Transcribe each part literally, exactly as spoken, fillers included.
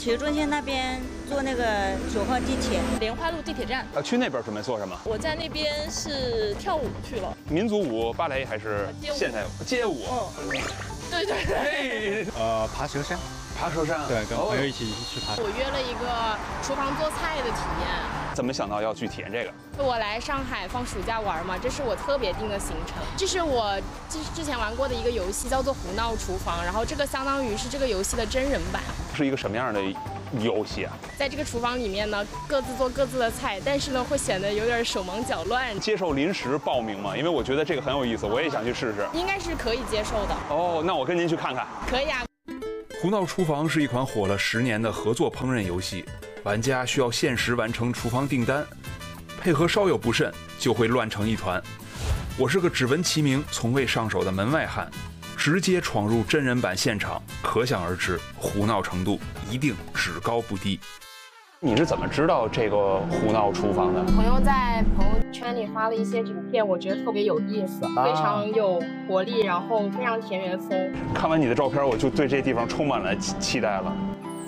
体育中心那边坐那个九号地铁， 莲花路地铁站。 啊，去那边准备做什么？ 我在那边是跳舞去了， 民族舞、芭蕾还是现代舞？街舞。 嗯，对对对。 呃，爬蛇山。 爬蛇山， 对，跟朋友一起去爬。 我约了一个厨房做菜的体验。 怎么想到要去体验这个？ 我来上海放暑假玩嘛，这是我特别定的行程。这是我之之前玩过的一个游戏，叫做《胡闹厨房》，然后这个相当于是这个游戏的真人版。 是一个什么样的游戏啊？ 在这个厨房里面呢，各自做各自的菜，但是呢，会显得有点手忙脚乱。 接受临时报名吗？因为我觉得这个很有意思，我也想去试试。 应该是可以接受的。 哦，那我跟您去看看。 可以啊。 胡闹厨房是一款火了十年的合作烹饪游戏，玩家需要限时完成厨房订单，配合稍有不慎就会乱成一团。我是个只闻其名从未上手的门外汉，直接闯入真人版现场，可想而知，胡闹程度一定只高不低。 你是怎么知道这个胡闹厨房的？ 朋友在朋友圈里发了一些影片，我觉得特别有意思，啊、非常有活力，然后非常田园风。 看完你的照片，我就对这地方充满了期期待了。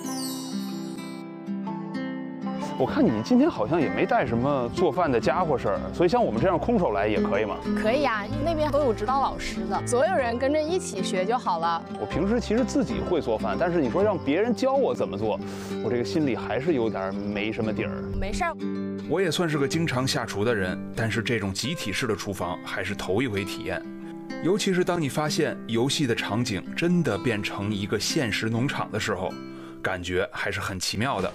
我看你今天好像也没带什么做饭的家伙事儿，所以像我们这样空手来也可以吗？ 可以啊，那边都有指导老师的，所有人跟着一起学就好了。 我平时其实自己会做饭，但是你说让别人教我怎么做，我这个心里还是有点没什么底儿。 没事儿， 我也算是个经常下厨的人，但是这种集体式的厨房还是头一回体验。尤其是当你发现游戏的场景真的变成一个现实农场的时候，感觉还是很奇妙的。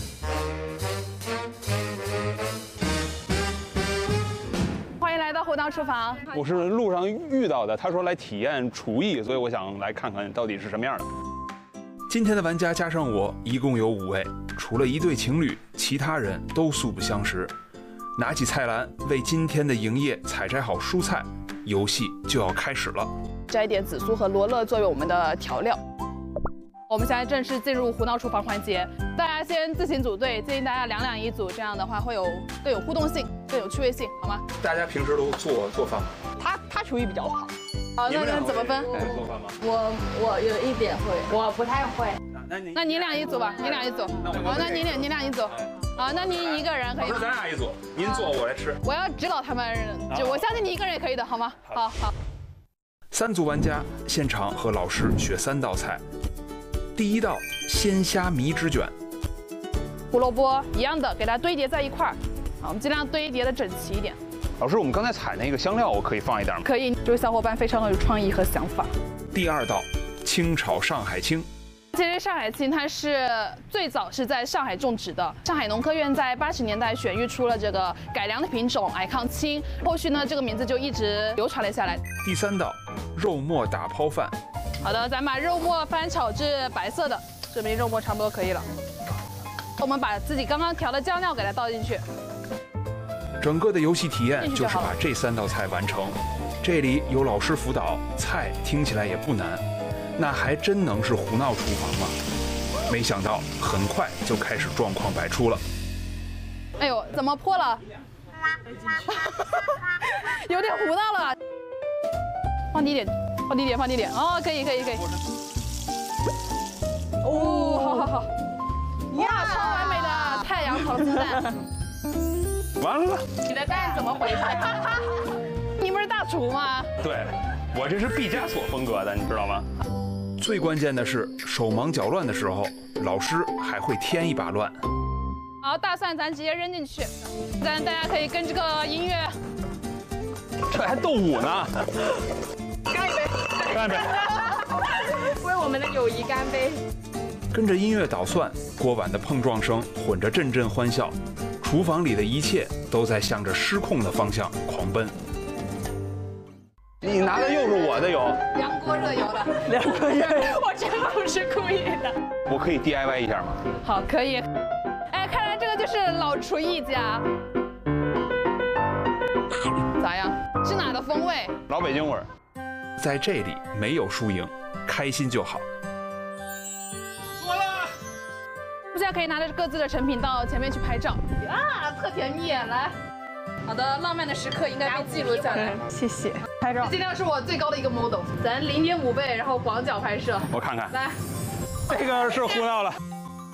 胡闹厨房， 我是路上遇到的，他说来体验厨艺，所以我想来看看到底是什么样的。 今天的玩家加上我，一共有五位，除了一对情侣，其他人都素不相识。拿起菜篮，为今天的营业采摘好蔬菜，游戏就要开始了。 摘点紫苏和罗勒作为我们的调料。 我们现在正式进入胡闹厨房环节，大家先自行组队，建议大家两两一组，这样的话会有更有互动性，更有趣味性，好吗？ 大家平时都做做饭吗？ 他他厨艺比较好。好，那那怎么分？ 会做饭吗？ 我我有一点会，我不太会。 那你那你俩一组吧，你俩一组。好，那你俩你俩一组。好，那你一个人可以吗？ 咱俩一组，您做我来吃。 我要指导他们，就我相信你一个人也可以的，好吗？好好。 三组玩家现场和老师学三道菜。 第一道鲜虾米纸卷， 胡萝卜一样的，给它堆叠在一块儿，好，我们尽量堆叠的整齐一点。 老师，我们刚才采那个香料，我可以放一点吗？ 可以，这位小伙伴非常的有创意和想法。 第二道清炒上海青， 其实上海青它是最早是在上海种植的，上海农科院在八十年代选育出了这个改良的品种矮抗青，后续呢这个名字就一直流传了下来。 第三道肉末打抛饭。 好的，咱把肉末翻炒至白色的，证明肉末差不多可以了。我们把自己刚刚调的酱料给它倒进去。 整个的游戏体验就是把这三道菜完成。这里有老师辅导，菜听起来也不难，那还真能是胡闹厨房吗？没想到很快就开始状况百出了。 哎呦，怎么破了？有点糊闹了。放低点。 放低点，放低点，哦，可以，可以，可以。哦，好好好，呀，超完美的太阳糖醋蛋。 完了， 你的蛋怎么回事？你不是大厨吗？ 对，我这是毕加索风格的，你知道吗？ 最关键的是，手忙脚乱的时候，老师还会添一把乱。 好，大蒜咱直接扔进去，咱大家可以跟这个音乐。 这还斗舞呢。 干一杯， 干一杯， 为我们的友谊干杯！ 跟着音乐捣蒜，锅碗的碰撞声混着阵阵欢笑，厨房里的一切都在向着失控的方向狂奔。 你拿的又是我的油， 凉锅热油的， 凉锅热油， 我真的不是故意的。 我可以 D I Y 一下吗？ 好，可以。哎，看来这个就是老厨艺家。咋样？是哪的风味？ 老北京味儿。 在这里没有输赢，开心就好。 做了， 现在可以拿着各自的成品到前面去拍照啊，特甜蜜！来，好的，浪漫的时刻应该被记录下来。谢谢，拍照。尽量是我最高的一个 model， 咱零点五倍，然后广角拍摄。 我看看， 来， 这个是胡闹了。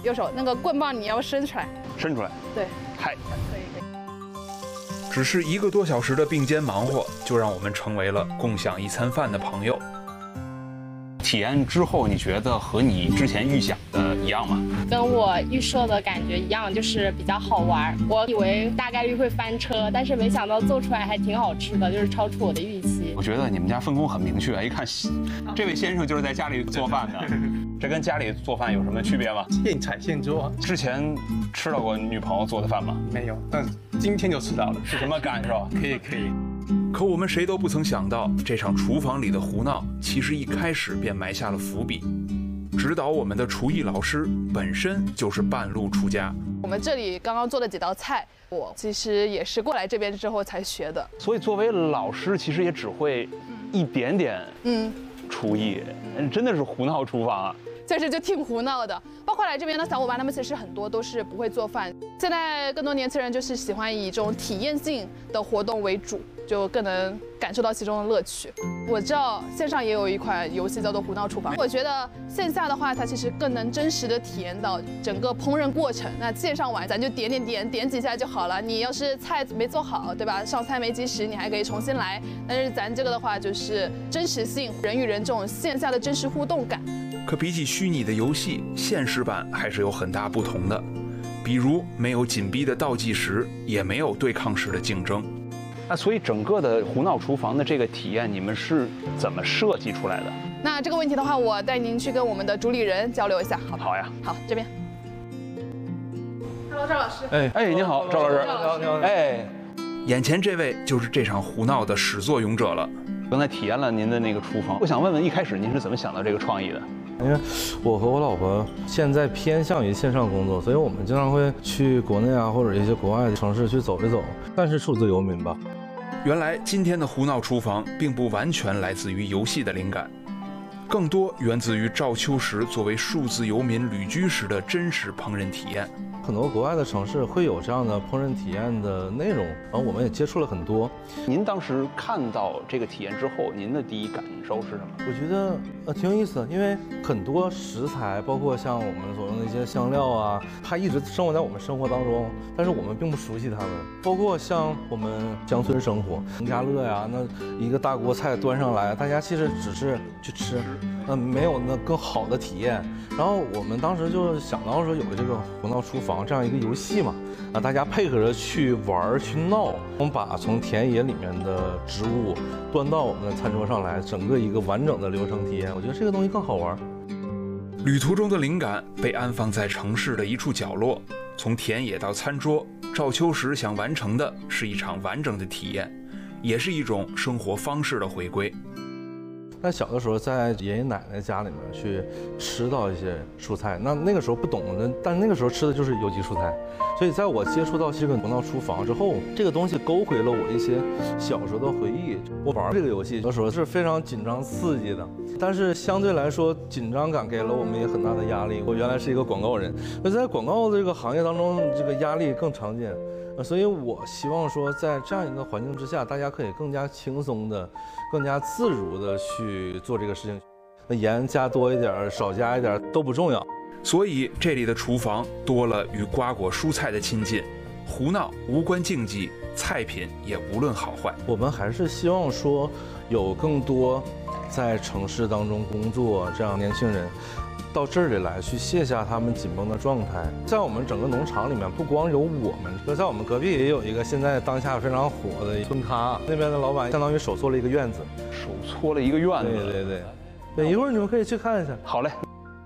右手那个棍棒你要伸出来， 伸出来。 对， 嗨， 可以可以。 只是一个多小时的并肩忙活，就让我们成为了共享一餐饭的朋友。 体验之后，你觉得和你之前预想的一样吗？ 跟我预设的感觉一样，就是比较好玩。我以为大概率会翻车，但是没想到做出来还挺好吃的，就是超出我的预期。 我觉得你们家分工很明确，一看这位先生就是在家里做饭的，这跟家里做饭有什么区别吗？ 现采现做。 之前吃到过女朋友做的饭吗？ 没有，但今天就吃到了。 是什么感受？ 可以可以。 可我们谁都不曾想到，这场厨房里的胡闹，其实一开始便埋下了伏笔。指导我们的厨艺老师本身就是半路出家。 我们这里刚刚做的几道菜，我其实也是过来这边之后才学的。 所以作为老师，其实也只会一点点嗯厨艺，真的是胡闹厨房啊。 确实就挺胡闹的，包括来这边的小伙伴，他们其实很多都是不会做饭。现在更多年轻人就是喜欢以这种体验性的活动为主，就更能感受到其中的乐趣。我知道线上也有一款游戏叫做《胡闹厨房》，我觉得线下的话，它其实更能真实的体验到整个烹饪过程。那线上玩，咱就点点点点几下就好了。你要是菜没做好，对吧？上菜没及时，你还可以重新来。但是咱这个的话，就是真实性，人与人这种线下的真实互动感。 可比起虚拟的游戏，现实版还是有很大不同的。比如没有紧逼的倒计时，也没有对抗式的竞争。 那所以整个的胡闹厨房的这个体验，你们是怎么设计出来的？ 那这个问题的话，我带您去跟我们的主理人交流一下。好， 好呀。 好，这边。Hello， 赵老师。 哎哎，你好，赵老师。 赵老师。 哎， 眼前这位就是这场胡闹的始作俑者了。 刚才体验了您的那个厨房，我想问问，一开始您是怎么想到这个创意的？ 因为我和我老婆现在偏向于线上工作，所以我们经常会去国内啊或者一些国外的城市去走一走，算是数字游民吧。 原来今天的胡闹厨房并不完全来自于游戏的灵感，更多源自于赵秋实作为数字游民旅居时的真实烹饪体验。 很多国外的城市会有这样的烹饪体验的内容，然后我们也接触了很多。 您当时看到这个体验之后，您的第一感受是什么？ 我觉得呃挺有意思的，因为很多食材，包括像我们所用的一些香料啊，它一直生活在我们生活当中，但是我们并不熟悉它们。包括像我们乡村生活，农家乐呀，那一个大锅菜端上来，大家其实只是去吃，呃，没有那更好的体验。然后我们当时就想到说有这个胡闹厨房这样一个游戏嘛，啊，大家配合着去玩去闹，我们把从田野里面的植物端到我们的餐桌上来，整个一个完整的流程体验，我觉得这个东西更好玩。 旅途中的灵感被安放在城市的一处角落，从田野到餐桌，赵秋实想完成的是一场完整的体验，也是一种生活方式的回归。 在小的时候，在爷爷奶奶家里面去吃到一些蔬菜，那那个时候不懂的，但那个时候吃的就是有机蔬菜。所以在我接触到这个胡闹厨房之后，这个东西勾回了我一些小时候的回忆。我玩这个游戏的时候是非常紧张刺激的，但是相对来说紧张感给了我们也很大的压力。我原来是一个广告人，那在广告这个行业当中，这个压力更常见。所以我希望说，在这样一个环境之下，大家可以更加轻松的、更加自如的去做这个事情。那盐加多一点，少加一点都不重要。 所以这里的厨房多了与瓜果蔬菜的亲近，胡闹无关竞技，菜品也无论好坏。 我们还是希望说，有更多在城市当中工作这样年轻人，到这里来去卸下他们紧绷的状态。在我们整个农场里面，不光有我们，就在我们隔壁也有一个现在当下非常火的村咖，那边的老板相当于手搓了一个院子， 手搓了一个院子。 对对对，对，一会儿你们可以去看一下。 好嘞。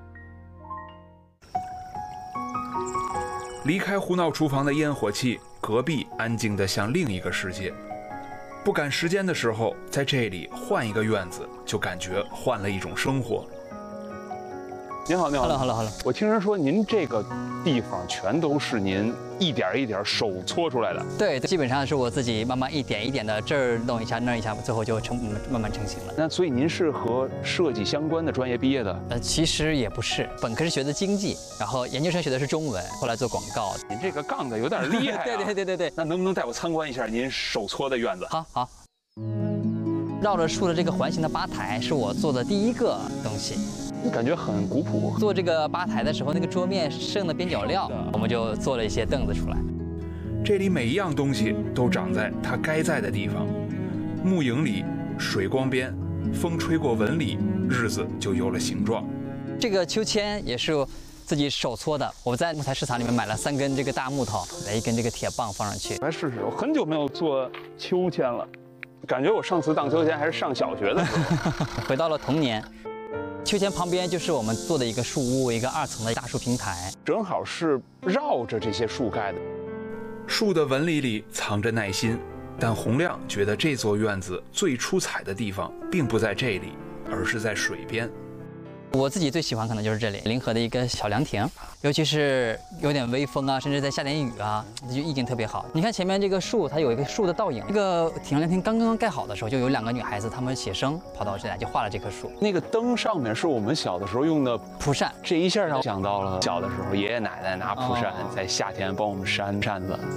离开胡闹厨房的烟火气，隔壁安静得像另一个世界。不赶时间的时候，在这里换一个院子，就感觉换了一种生活。 您好，您好 ，Hello，Hello，Hello。Hello, hello. 我听人说您这个地方全都是您一点一点手搓出来的。 对，基本上是我自己慢慢一点一点的这儿弄一下那儿一下，最后就成慢慢成型了。 那所以您是和设计相关的专业毕业的？ 呃，其实也不是，本科是学的经济，然后研究生学的是中文，后来做广告。 您这个杠的有点厉害、啊。 对对对对对。 那能不能带我参观一下您手搓的院子？ 好好。绕着树的这个环形的吧台是我做的第一个东西。 感觉很古朴。 做这个吧台的时候，那个桌面剩的边角料，我们就做了一些凳子出来。 这里每一样东西都长在它该在的地方，木影里，水光边，风吹过纹理，日子就有了形状。 这个秋千也是自己手搓的，我在木材市场里面买了三根这个大木头，来一根这个铁棒放上去。 来试试，我很久没有做秋千了，感觉我上次荡秋千还是上小学的时候。 回到了童年。秋千旁边就是我们做的一个树屋，一个二层的大树平台， 正好是绕着这些树盖的。 树的纹理里藏着耐心，但洪亮觉得这座院子最出彩的地方并不在这里，而是在水边。 我自己最喜欢可能就是这里临河的一个小凉亭，尤其是有点微风啊，甚至在下点雨啊，就意境特别好。你看前面这个树，它有一个树的倒影。这个小凉亭刚刚盖好的时候，就有两个女孩子，她们写生跑到这来，就画了这棵树。 那个灯上面是我们小的时候用的蒲扇， 这一下让我想到了小的时候爷爷奶奶拿蒲扇在夏天帮我们扇扇子。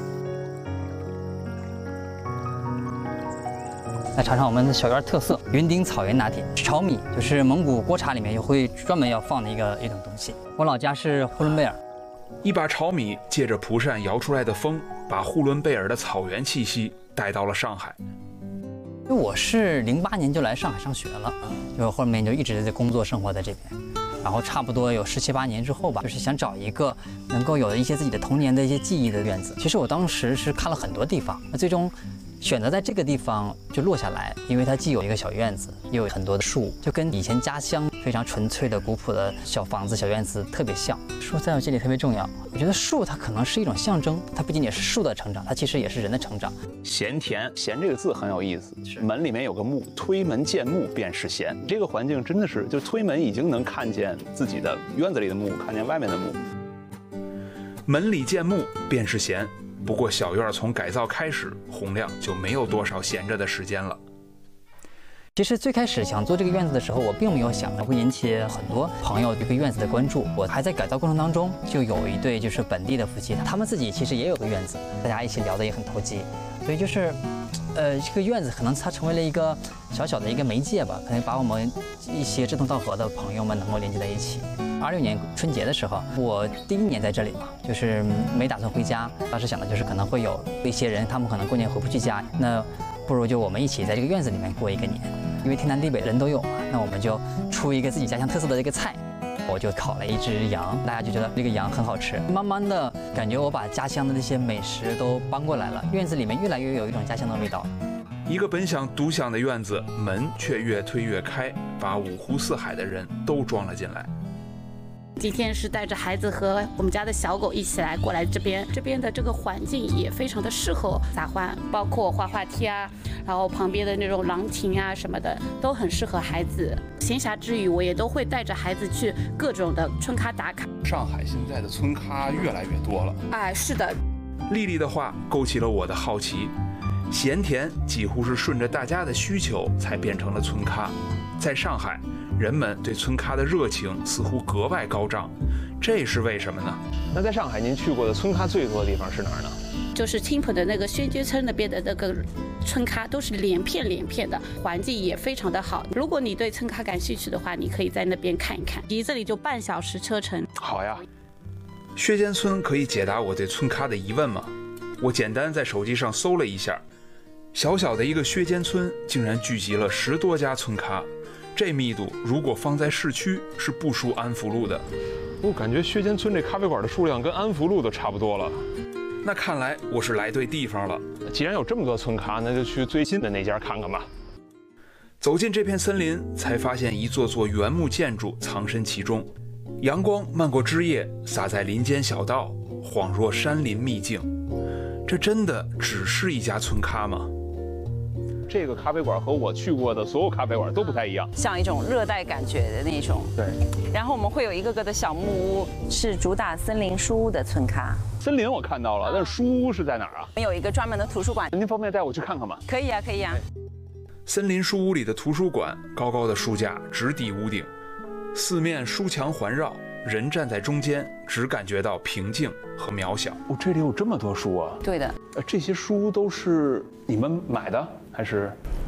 来尝尝我们的小院特色云顶草原拿铁，炒米就是蒙古锅茶里面也会专门要放的一个一种东西。我老家是呼伦贝尔， 一把炒米借着蒲扇摇出来的风，把呼伦贝尔的草原气息带到了上海。 因为我是零八年就来上海上学了，就后面就一直在工作生活在这边，然后差不多有十七八年之后吧，就是想找一个能够有一些自己的童年的一些记忆的院子。其实我当时是看了很多地方，那最终选择在这个地方就落下来，因为它既有一个小院子，又有很多的树，就跟以前家乡非常纯粹的古朴的小房子、小院子特别像。树在我这里特别重要，我觉得树它可能是一种象征，它不仅仅是树的成长，它其实也是人的成长。 闲田，闲这个字很有意思，门里面有个木，推门见木便是闲。这个环境真的是，就推门已经能看见自己的院子里的木，看见外面的木。 门里见木便是闲。不过小院从改造开始，洪亮就没有多少闲着的时间了。 其实最开始想做这个院子的时候，我并没有想到会引起很多朋友对这个院子的关注。我还在改造过程当中，就有一对就是本地的夫妻，他们自己其实也有个院子，大家一起聊得也很投机，所以就是。呃，这个院子可能它成为了一个小小的一个媒介吧，可能把我们一些志同道合的朋友们能够连接在一起。二六年春节的时候，我第一年在这里嘛，就是没打算回家，当时想的就是可能会有一些人，他们可能过年回不去家，那不如就我们一起在这个院子里面过一个年，因为天南地北人都有嘛，那我们就出一个自己家乡特色的这个菜。我就烤了一只羊，大家就觉得这个羊很好吃。慢慢的感觉我把家乡的那些美食都搬过来了，院子里面越来越有一种家乡的味道。 一个本想独享的院子，门却越推越开，把五湖四海的人都装了进来。 今天是带着孩子和我们家的小狗一起来过来这边，这边的这个环境也非常的适合撒欢，包括滑滑梯啊，然后旁边的那种凉亭啊什么的，都很适合孩子。闲暇之余，我也都会带着孩子去各种的村咖打卡。 上海现在的村咖越来越多了。 哎，是的。 丽丽的话勾起了我的好奇，闲田几乎是顺着大家的需求才变成了村咖。在上海，人们对村咖的热情似乎格外高涨，这是为什么呢？ 那在上海您去过的村咖最多的地方是哪儿呢？ 就是青浦的那个宣街村那边的那个村咖，都是连片连片的，环境也非常的好。如果你对村咖感兴趣的话，你可以在那边看一看，离这里就半小时车程。 好呀。 薛间村可以解答我对村咖的疑问吗？我简单在手机上搜了一下，小小的一个薛间村竟然聚集了十多家村咖，这密度如果放在市区是不输安福路的。 我感觉薛间村这咖啡馆的数量跟安福路都差不多了。 那看来我是来对地方了。 既然有这么多村咖，那就去最近的那家看看吧。 走进这片森林，才发现一座座原木建筑藏身其中，阳光漫过枝叶，洒在林间小道，恍若山林秘境。这真的只是一家村咖吗？ 这个咖啡馆和我去过的所有咖啡馆都不太一样， 像一种热带感觉的那种。 对。 然后我们会有一个个的小木屋，是主打森林书屋的村咖。 森林我看到了，但是书屋是在哪儿啊？ 我们有一个专门的图书馆。 您方便带我去看看吗？ 可以啊，可以啊。 森林书屋里的图书馆，高高的书架直抵屋顶，四面书墙环绕，人站在中间，只感觉到平静和渺小。 哦，这里有这么多书啊！ 对的。 呃，这些书都是你们买的？还是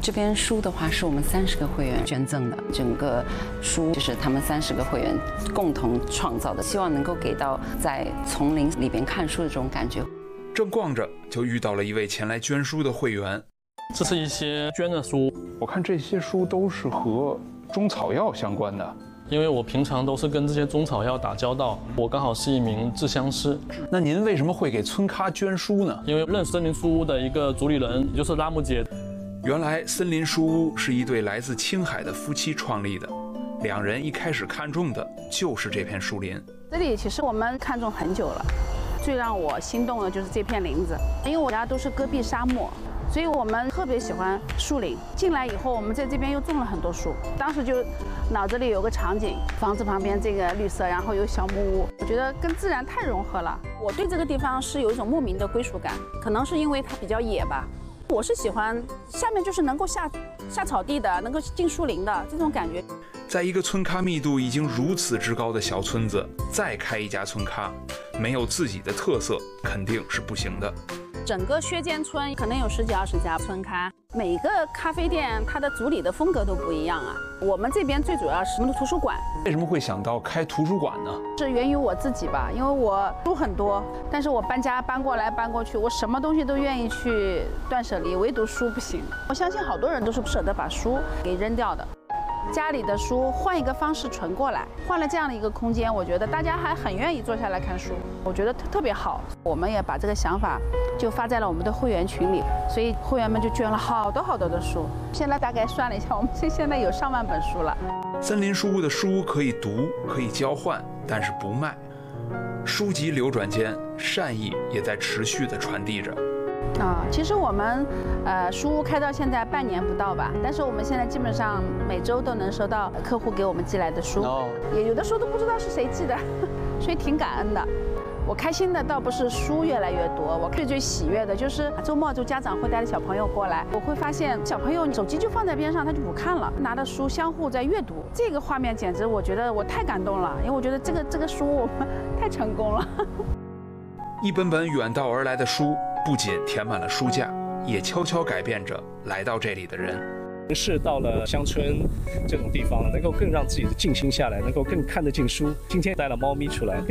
这边书的话是我们三十个会员捐赠的，整个书就是他们三十个会员共同创造的，希望能够给到在丛林里边看书的这种感觉。 正逛着，就遇到了一位前来捐书的会员。 这是一些捐的书， 我看这些书都是和中草药相关的。 因为我平常都是跟这些中草药打交道，我刚好是一名制香师。 那您为什么会给村咖捐书呢？ 因为认森林书屋的一个主理人，也就是拉木姐。 原来森林书屋是一对来自青海的夫妻创立的，两人一开始看中的就是这片树林。 这里其实我们看中很久了，最让我心动的就是这片林子，因为我家都是戈壁沙漠。所以我们特别喜欢树林。进来以后，我们在这边又种了很多树。当时就脑子里有个场景，房子旁边这个绿色，然后有小木屋，我觉得跟自然太融合了。我对这个地方是有一种莫名的归属感，可能是因为它比较野吧。我是喜欢下面就是能够下下草地的，能够进树林的这种感觉。 在一个村咖密度已经如此之高的小村子，再开一家村咖，没有自己的特色肯定是不行的。 整个薛间村可能有十几二十家村咖，每个咖啡店它的主理的风格都不一样啊。我们这边最主要是我们的图书馆。 为什么会想到开图书馆呢？ 是源于我自己吧，因为我书很多，但是我搬家搬过来搬过去，我什么东西都愿意去断舍离，唯独书不行。我相信好多人都是不舍得把书给扔掉的。家里的书换一个方式存过来，换了这样的一个空间，我觉得大家还很愿意坐下来看书，我觉得特别好。我们也把这个想法就发在了我们的会员群里，所以会员们就捐了好多好多的书。现在大概算了一下，我们现现在有上万本书了。 森林书屋的书可以读，可以交换，但是不卖。书籍流转间，善意也在持续地传递着。 啊，其实我们呃书屋开到现在半年不到吧，但是我们现在基本上每周都能收到客户给我们寄来的书，也有的时候都不知道是谁寄的，所以挺感恩的。我开心的倒不是书越来越多，我最最喜悦的就是周末就家长会带着小朋友过来，我会发现小朋友手机就放在边上，他就不看了，拿着书相互在阅读，这个画面简直我觉得我太感动了，因为我觉得这个这个书我们太成功了。 一本本远道而来的书，不仅填满了书架，也悄悄改变着来到这里的人。 是到了乡村这种地方，能够更让自己的静心下来，能够更看得进书。今天带了猫咪出来，更